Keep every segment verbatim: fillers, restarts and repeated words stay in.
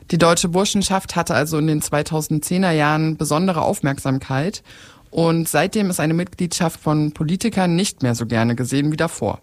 Die Deutsche Burschenschaft hatte also in den zweitausendzehner Jahren besondere Aufmerksamkeit und seitdem ist eine Mitgliedschaft von Politikern nicht mehr so gerne gesehen wie davor.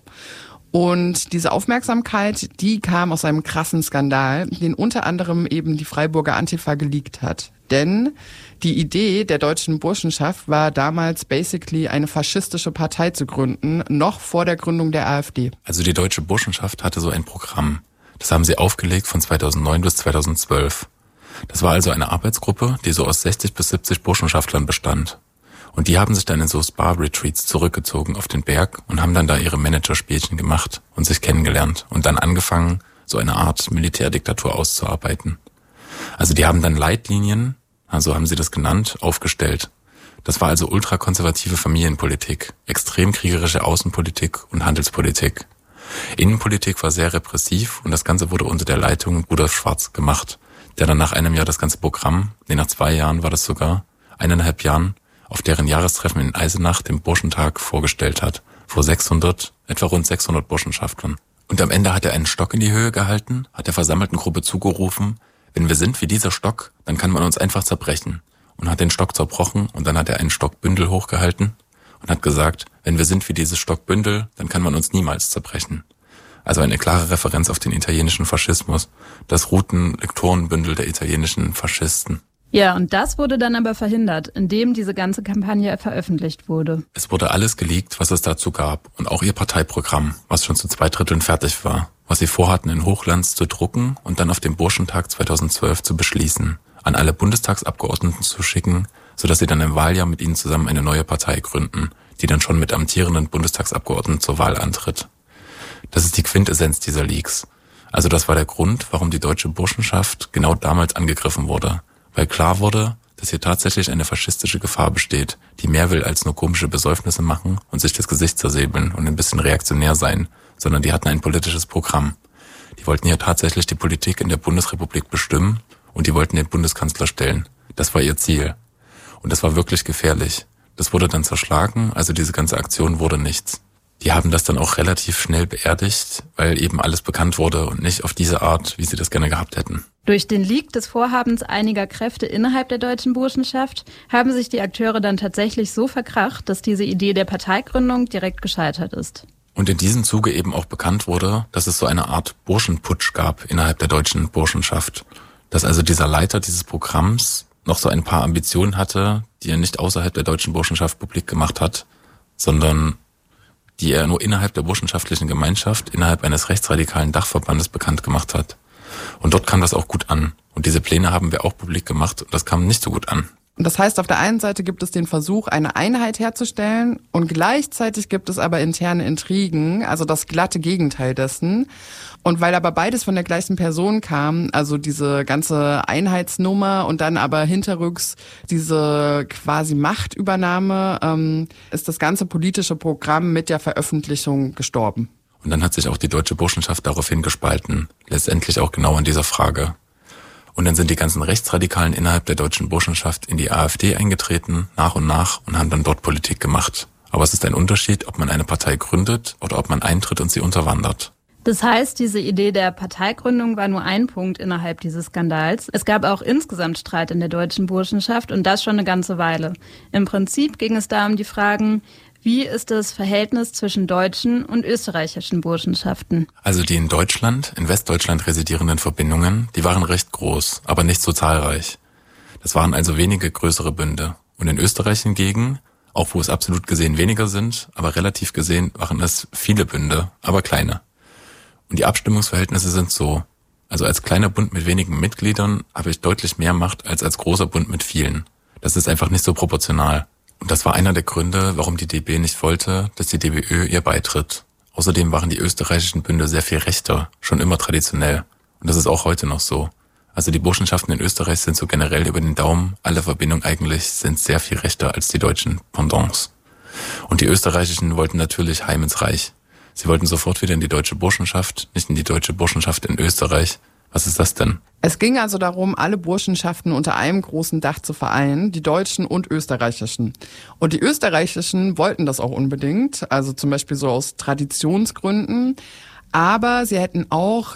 Und diese Aufmerksamkeit, die kam aus einem krassen Skandal, den unter anderem eben die Freiburger Antifa geleakt hat. Denn die Idee der Deutschen Burschenschaft war damals basically eine faschistische Partei zu gründen, noch vor der Gründung der AfD. Also die Deutsche Burschenschaft hatte so ein Programm. Das haben sie aufgelegt von zweitausendneun bis zweitausendzwölf. Das war also eine Arbeitsgruppe, die so aus sechzig bis siebzig Burschenschaftlern bestand. Und die haben sich dann in so Spa-Retreats zurückgezogen auf den Berg und haben dann da ihre Managerspielchen gemacht und sich kennengelernt und dann angefangen, so eine Art Militärdiktatur auszuarbeiten. Also die haben dann Leitlinien, also haben sie das genannt, aufgestellt. Das war also ultrakonservative Familienpolitik, extrem kriegerische Außenpolitik und Handelspolitik. Innenpolitik war sehr repressiv und das Ganze wurde unter der Leitung Rudolf Schwarz gemacht, der dann nach einem Jahr das ganze Programm, nee, nach zwei Jahren war das sogar, eineinhalb Jahren, auf deren Jahrestreffen in Eisenach den Burschentag vorgestellt hat, vor sechshundert, etwa rund sechshundert Burschenschaftlern. Und am Ende hat er einen Stock in die Höhe gehalten, hat der versammelten Gruppe zugerufen, wenn wir sind wie dieser Stock, dann kann man uns einfach zerbrechen. Und hat den Stock zerbrochen und dann hat er einen Stockbündel hochgehalten und hat gesagt, wenn wir sind wie dieses Stockbündel, dann kann man uns niemals zerbrechen. Also eine klare Referenz auf den italienischen Faschismus, das Routenlektorenbündel der italienischen Faschisten. Ja, und das wurde dann aber verhindert, indem diese ganze Kampagne veröffentlicht wurde. Es wurde alles geleakt, was es dazu gab und auch ihr Parteiprogramm, was schon zu zwei Dritteln fertig war, was sie vorhatten in Hochglanz zu drucken und dann auf dem Burschentag zweitausendzwölf zu beschließen, an alle Bundestagsabgeordneten zu schicken, sodass sie dann im Wahljahr mit ihnen zusammen eine neue Partei gründen, die dann schon mit amtierenden Bundestagsabgeordneten zur Wahl antritt. Das ist die Quintessenz dieser Leaks. Also das war der Grund, warum die Deutsche Burschenschaft genau damals angegriffen wurde. Weil klar wurde, dass hier tatsächlich eine faschistische Gefahr besteht, die mehr will als nur komische Besäufnisse machen und sich das Gesicht zersäbeln und ein bisschen reaktionär sein, sondern die hatten ein politisches Programm. Die wollten hier tatsächlich die Politik in der Bundesrepublik bestimmen und die wollten den Bundeskanzler stellen. Das war ihr Ziel. Und das war wirklich gefährlich. Das wurde dann zerschlagen, also diese ganze Aktion wurde nichts. Die haben das dann auch relativ schnell beerdigt, weil eben alles bekannt wurde und nicht auf diese Art, wie sie das gerne gehabt hätten. Durch den Leak des Vorhabens einiger Kräfte innerhalb der Deutschen Burschenschaft haben sich die Akteure dann tatsächlich so verkracht, dass diese Idee der Parteigründung direkt gescheitert ist. Und in diesem Zuge eben auch bekannt wurde, dass es so eine Art Burschenputsch gab innerhalb der Deutschen Burschenschaft. Dass also dieser Leiter dieses Programms noch so ein paar Ambitionen hatte, die er nicht außerhalb der Deutschen Burschenschaft publik gemacht hat, sondern die er nur innerhalb der burschenschaftlichen Gemeinschaft, innerhalb eines rechtsradikalen Dachverbandes bekannt gemacht hat. Und dort kam das auch gut an. Und diese Pläne haben wir auch publik gemacht und das kam nicht so gut an. Das heißt, auf der einen Seite gibt es den Versuch, eine Einheit herzustellen und gleichzeitig gibt es aber interne Intrigen, also das glatte Gegenteil dessen. Und weil aber beides von der gleichen Person kam, also diese ganze Einheitsnummer und dann aber hinterrücks diese quasi Machtübernahme, ähm, ist das ganze politische Programm mit der Veröffentlichung gestorben. Und dann hat sich auch die Deutsche Burschenschaft daraufhin gespalten, letztendlich auch genau an dieser Frage. Und dann sind die ganzen Rechtsradikalen innerhalb der Deutschen Burschenschaft in die AfD eingetreten, nach und nach, und haben dann dort Politik gemacht. Aber es ist ein Unterschied, ob man eine Partei gründet oder ob man eintritt und sie unterwandert. Das heißt, diese Idee der Parteigründung war nur ein Punkt innerhalb dieses Skandals. Es gab auch insgesamt Streit in der Deutschen Burschenschaft und das schon eine ganze Weile. Im Prinzip ging es da um die Fragen, wie ist das Verhältnis zwischen deutschen und österreichischen Burschenschaften? Also die in Deutschland, in Westdeutschland residierenden Verbindungen, die waren recht groß, aber nicht so zahlreich. Das waren also wenige größere Bünde. Und in Österreich hingegen, auch wo es absolut gesehen weniger sind, aber relativ gesehen waren es viele Bünde, aber kleine. Und die Abstimmungsverhältnisse sind so. Also als kleiner Bund mit wenigen Mitgliedern habe ich deutlich mehr Macht als als großer Bund mit vielen. Das ist einfach nicht so proportional. Und das war einer der Gründe, warum die D B nicht wollte, dass die D B Ö ihr beitritt. Außerdem waren die österreichischen Bünde sehr viel rechter, schon immer traditionell. Und das ist auch heute noch so. Also die Burschenschaften in Österreich sind so generell über den Daumen, alle Verbindungen eigentlich sind sehr viel rechter als die deutschen Pendants. Und die österreichischen wollten natürlich heim ins Reich. Sie wollten sofort wieder in die Deutsche Burschenschaft, nicht in die Deutsche Burschenschaft in Österreich. Was ist das denn? Es ging also darum, alle Burschenschaften unter einem großen Dach zu vereinen, die deutschen und österreichischen. Und die österreichischen wollten das auch unbedingt, also zum Beispiel so aus Traditionsgründen. Aber sie hätten auch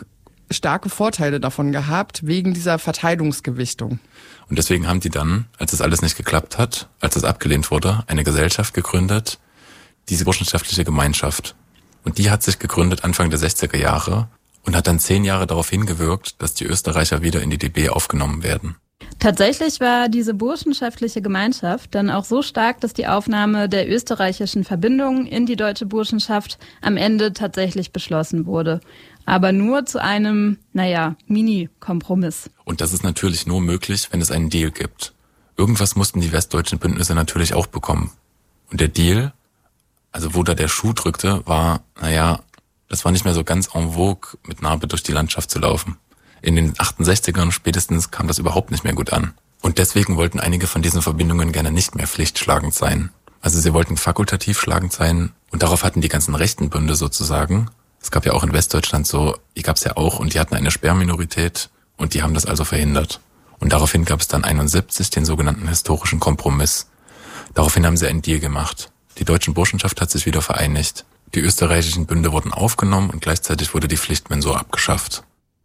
starke Vorteile davon gehabt, wegen dieser Verteilungsgewichtung. Und deswegen haben die dann, als das alles nicht geklappt hat, als es abgelehnt wurde, eine Gesellschaft gegründet, diese burschenschaftliche Gemeinschaft. Und die hat sich gegründet Anfang der sechziger Jahre und hat dann zehn Jahre darauf hingewirkt, dass die Österreicher wieder in die D B aufgenommen werden. Tatsächlich war diese burschenschaftliche Gemeinschaft dann auch so stark, dass die Aufnahme der österreichischen Verbindungen in die deutsche Burschenschaft am Ende tatsächlich beschlossen wurde. Aber nur zu einem, naja, Mini-Kompromiss. Und das ist natürlich nur möglich, wenn es einen Deal gibt. Irgendwas mussten die westdeutschen Bündnisse natürlich auch bekommen. Und der Deal, also wo da der Schuh drückte, war, naja, das war nicht mehr so ganz en vogue, mit Narbe durch die Landschaft zu laufen. In den achtundsechzigern spätestens kam das überhaupt nicht mehr gut an. Und deswegen wollten einige von diesen Verbindungen gerne nicht mehr pflichtschlagend sein. Also sie wollten fakultativ schlagend sein und darauf hatten die ganzen rechten Bünde sozusagen. Es gab ja auch in Westdeutschland so, die gab es ja auch und die hatten eine Sperrminorität und die haben das also verhindert. Und daraufhin gab es dann einundsiebzig den sogenannten historischen Kompromiss. Daraufhin haben sie einen Deal gemacht. Die deutsche Burschenschaft hat sich wieder vereinigt. Die österreichischen Bünde wurden aufgenommen und gleichzeitig wurde die Pflichtmensur abgeschafft.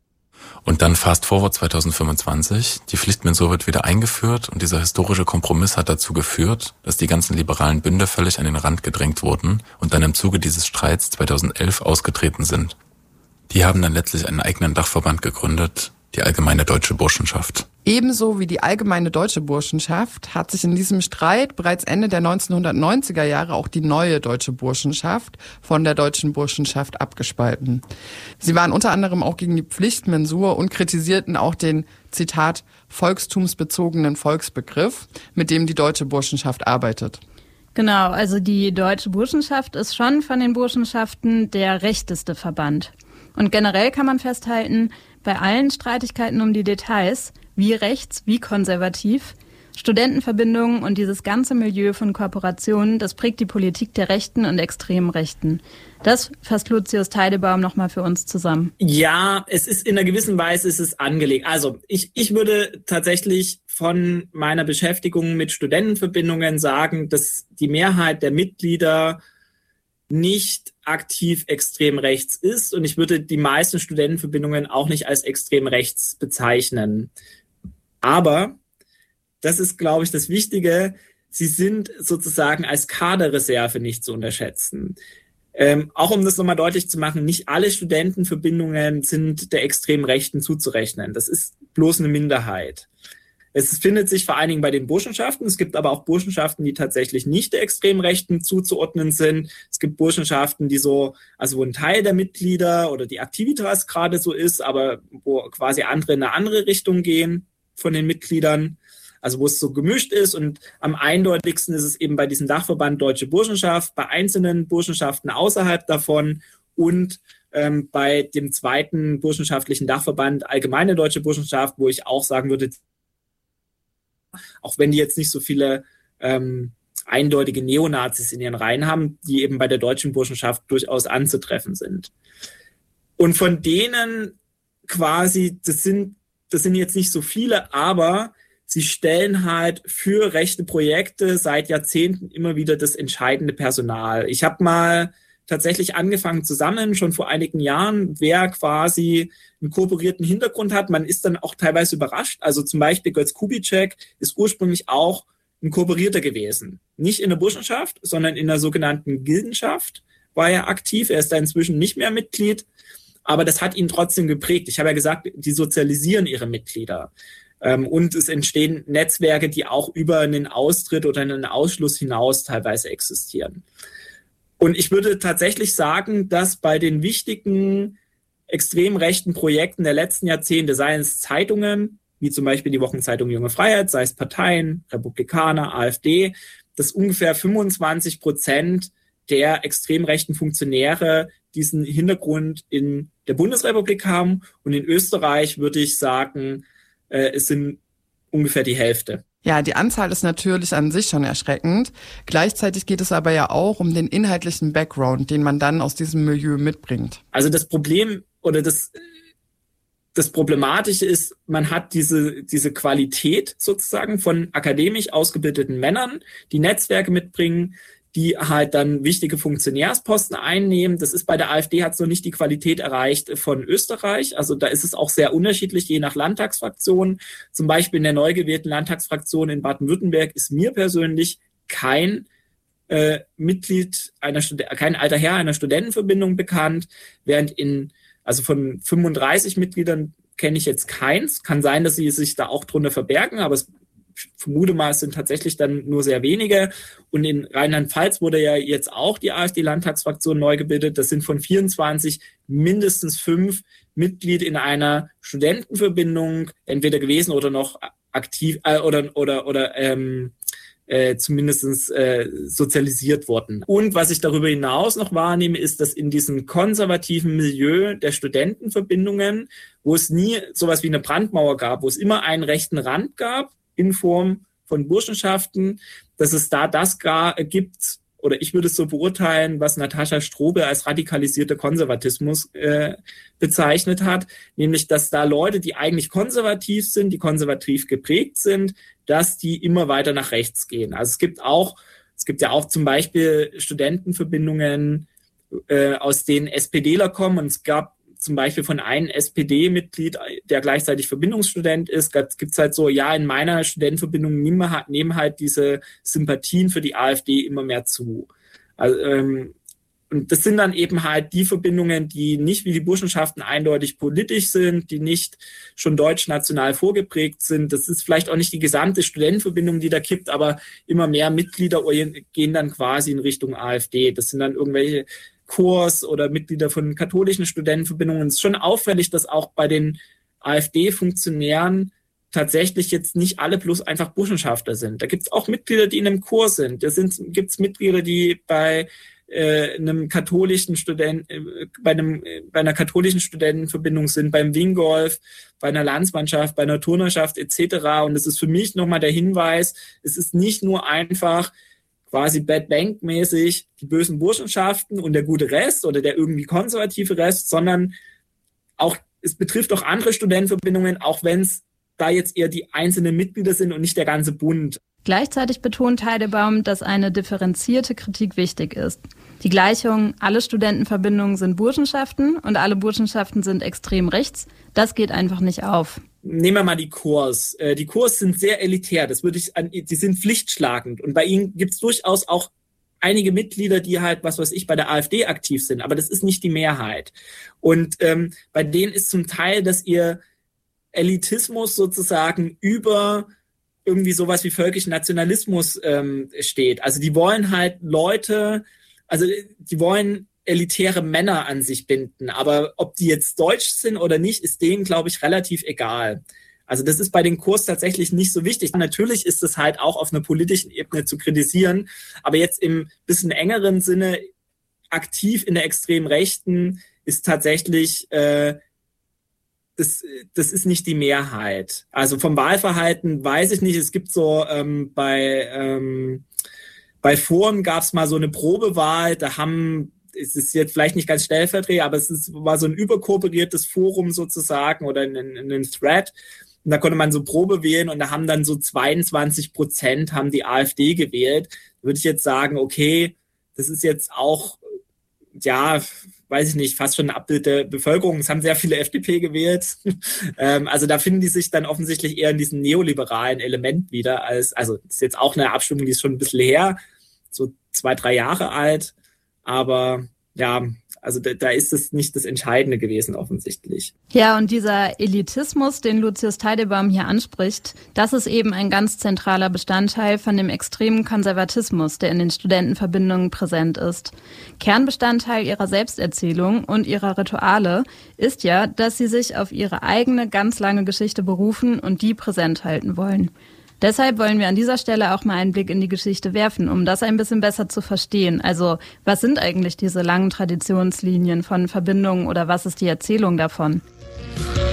Und dann fast forward zweitausendfünfundzwanzig, die Pflichtmensur wird wieder eingeführt und dieser historische Kompromiss hat dazu geführt, dass die ganzen liberalen Bünde völlig an den Rand gedrängt wurden und dann im Zuge dieses Streits zweitausendelf ausgetreten sind. Die haben dann letztlich einen eigenen Dachverband gegründet, die Allgemeine Deutsche Burschenschaft. Ebenso wie die Allgemeine Deutsche Burschenschaft hat sich in diesem Streit bereits Ende der neunzehnhundertneunziger Jahre auch die neue Deutsche Burschenschaft von der Deutschen Burschenschaft abgespalten. Sie waren unter anderem auch gegen die Pflichtmensur und kritisierten auch den, Zitat, volkstumsbezogenen Volksbegriff, mit dem die Deutsche Burschenschaft arbeitet. Genau, also die Deutsche Burschenschaft ist schon von den Burschenschaften der rechteste Verband. Und generell kann man festhalten, bei allen Streitigkeiten um die Details, wie rechts, wie konservativ, Studentenverbindungen und dieses ganze Milieu von Kooperationen, das prägt die Politik der Rechten und extremen Rechten. Das fasst Lucius Teidebaum nochmal für uns zusammen. Ja, es ist in einer gewissen Weise ist es angelegt. Also ich, ich würde tatsächlich von meiner Beschäftigung mit Studentenverbindungen sagen, dass die Mehrheit der Mitglieder nicht aktiv extrem rechts ist und ich würde die meisten Studentenverbindungen auch nicht als extrem rechts bezeichnen. Aber, das ist, glaube ich, das Wichtige, sie sind sozusagen als Kaderreserve nicht zu unterschätzen. Ähm, auch um das nochmal deutlich zu machen, nicht alle Studentenverbindungen sind der extrem Rechten zuzurechnen. Das ist bloß eine Minderheit. Es findet sich vor allen Dingen bei den Burschenschaften. Es gibt aber auch Burschenschaften, die tatsächlich nicht der extrem Rechten zuzuordnen sind. Es gibt Burschenschaften, die so, also wo ein Teil der Mitglieder oder die Aktivitas gerade so ist, aber wo quasi andere in eine andere Richtung gehen von den Mitgliedern. Also wo es so gemischt ist und am eindeutigsten ist es eben bei diesem Dachverband Deutsche Burschenschaft, bei einzelnen Burschenschaften außerhalb davon und ähm, bei dem zweiten burschenschaftlichen Dachverband Allgemeine Deutsche Burschenschaft, wo ich auch sagen würde, auch wenn die jetzt nicht so viele ähm, eindeutige Neonazis in ihren Reihen haben, die eben bei der Deutschen Burschenschaft durchaus anzutreffen sind. Und von denen quasi, das sind, das sind jetzt nicht so viele, aber sie stellen halt für rechte Projekte seit Jahrzehnten immer wieder das entscheidende Personal. Ich habe mal tatsächlich angefangen zu sammeln, schon vor einigen Jahren, wer quasi einen kooperierten Hintergrund hat. Man ist dann auch teilweise überrascht. Also zum Beispiel Götz Kubitschek ist ursprünglich auch ein Kooperierter gewesen. Nicht in der Burschenschaft, sondern in der sogenannten Gildenschaft war er aktiv. Er ist da inzwischen nicht mehr Mitglied, aber das hat ihn trotzdem geprägt. Ich habe ja gesagt, die sozialisieren ihre Mitglieder. Und es entstehen Netzwerke, die auch über einen Austritt oder einen Ausschluss hinaus teilweise existieren. Und ich würde tatsächlich sagen, dass bei den wichtigen, extrem rechten Projekten der letzten Jahrzehnte, seien es Zeitungen, wie zum Beispiel die Wochenzeitung Junge Freiheit, sei es Parteien, Republikaner, AfD, dass ungefähr fünfundzwanzig Prozent der extrem rechten Funktionäre diesen Hintergrund in der Bundesrepublik haben. Und in Österreich würde ich sagen, äh, es sind ungefähr die Hälfte. Ja, die Anzahl ist natürlich an sich schon erschreckend. Gleichzeitig geht es aber ja auch um den inhaltlichen Background, den man dann aus diesem Milieu mitbringt. Also das Problem oder das, das Problematische ist, man hat diese, diese Qualität sozusagen von akademisch ausgebildeten Männern, die Netzwerke mitbringen, die halt dann wichtige Funktionärsposten einnehmen. Das ist bei der AfD, hat so nicht die Qualität erreicht von Österreich. Also da ist es auch sehr unterschiedlich, je nach Landtagsfraktion. Zum Beispiel in der neu gewählten Landtagsfraktion in Baden-Württemberg ist mir persönlich kein äh, Mitglied einer Stud- kein alter Herr einer Studentenverbindung bekannt, während in, also von fünfunddreißig Mitgliedern kenne ich jetzt keins. Kann sein, dass sie sich da auch drunter verbergen, aber es ich vermute mal, es sind tatsächlich dann nur sehr wenige. Und in Rheinland-Pfalz wurde ja jetzt auch die AfD-Landtagsfraktion neu gebildet. Das sind von vierundzwanzig mindestens fünf Mitglied in einer Studentenverbindung entweder gewesen oder noch aktiv äh, oder oder oder ähm, äh, zumindest äh, sozialisiert worden. Und was ich darüber hinaus noch wahrnehme, ist, dass in diesem konservativen Milieu der Studentenverbindungen, wo es nie sowas wie eine Brandmauer gab, wo es immer einen rechten Rand gab, in Form von Burschenschaften, dass es da das gar gibt, oder ich würde es so beurteilen, was Natascha Strobel als radikalisierter Konservatismus äh, bezeichnet hat, nämlich, dass da Leute, die eigentlich konservativ sind, die konservativ geprägt sind, dass die immer weiter nach rechts gehen. Also es gibt auch, es gibt ja auch zum Beispiel Studentenverbindungen, äh, aus denen SPDler kommen, und es gab zum Beispiel von einem S P D-Mitglied, der gleichzeitig Verbindungsstudent ist, gibt es halt so, ja, in meiner Studentenverbindung nehmen halt, nehmen halt diese Sympathien für die AfD immer mehr zu. Also, ähm, und das sind dann eben halt die Verbindungen, die nicht wie die Burschenschaften eindeutig politisch sind, die nicht schon deutsch-national vorgeprägt sind. Das ist vielleicht auch nicht die gesamte Studentenverbindung, die da kippt, aber immer mehr Mitglieder gehen dann quasi in Richtung AfD. Das sind dann irgendwelche Kurs oder Mitglieder von katholischen Studentenverbindungen. Es ist schon auffällig, dass auch bei den AfD-Funktionären tatsächlich jetzt nicht alle bloß einfach Burschenschafter sind. Da gibt es auch Mitglieder, die in einem Kurs sind. Da gibt es Mitglieder, die bei äh, einem katholischen Student, äh, bei einem äh, bei einer katholischen Studentenverbindung sind, beim Wingolf, bei einer Landsmannschaft, bei einer Turnerschaft et cetera. Und das ist für mich nochmal der Hinweis: Es ist nicht nur einfach quasi Bad Bank-mäßig die bösen Burschenschaften und der gute Rest oder der irgendwie konservative Rest, sondern auch, es betrifft auch andere Studentenverbindungen, auch wenn es da jetzt eher die einzelnen Mitglieder sind und nicht der ganze Bund. Gleichzeitig betont Heidebaum, dass eine differenzierte Kritik wichtig ist. Die Gleichung, alle Studentenverbindungen sind Burschenschaften und alle Burschenschaften sind extrem rechts, das geht einfach nicht auf. Nehmen wir mal die Kurs. Die Kurs sind sehr elitär, das würde ich an, die sind pflichtschlagend. Und bei ihnen gibt es durchaus auch einige Mitglieder, die halt, was weiß ich, bei der AfD aktiv sind, aber das ist nicht die Mehrheit. Und ähm, bei denen ist zum Teil, dass ihr Elitismus sozusagen über irgendwie sowas wie völkischen Nationalismus ähm, steht. Also die wollen halt Leute, also die wollen elitäre Männer an sich binden, aber ob die jetzt deutsch sind oder nicht, ist denen, glaube ich, relativ egal. Also das ist bei den Kurs tatsächlich nicht so wichtig. Natürlich ist es halt auch auf einer politischen Ebene zu kritisieren, aber jetzt im bisschen engeren Sinne aktiv in der extremen Rechten ist tatsächlich äh, Das, das ist nicht die Mehrheit. Also vom Wahlverhalten weiß ich nicht. Es gibt so ähm, bei ähm, bei Foren gab es mal so eine Probewahl. Da haben, es ist jetzt vielleicht nicht ganz stellvertretend, aber es ist, war so ein überkooperiertes Forum sozusagen oder ein, ein Thread. Und da konnte man so Probe wählen und da haben dann so zweiundzwanzig Prozent haben die AfD gewählt. Da würde ich jetzt sagen, okay, das ist jetzt auch, ja, weiß ich nicht, fast schon ein Abbild der Bevölkerung. Es haben sehr viele F D P gewählt. ähm, also da finden die sich dann offensichtlich eher in diesem neoliberalen Element wieder. Als, also das ist jetzt auch eine Abstimmung, die ist schon ein bisschen her, so zwei, drei Jahre alt. Aber ja, also da, da ist es nicht das Entscheidende gewesen offensichtlich. Ja, und dieser Elitismus, den Lucius Teidebaum hier anspricht, das ist eben ein ganz zentraler Bestandteil von dem extremen Konservatismus, der in den Studentenverbindungen präsent ist. Kernbestandteil ihrer Selbsterzählung und ihrer Rituale ist ja, dass sie sich auf ihre eigene ganz lange Geschichte berufen und die präsent halten wollen. Deshalb wollen wir an dieser Stelle auch mal einen Blick in die Geschichte werfen, um das ein bisschen besser zu verstehen. Also, was sind eigentlich diese langen Traditionslinien von Verbindungen oder was ist die Erzählung davon?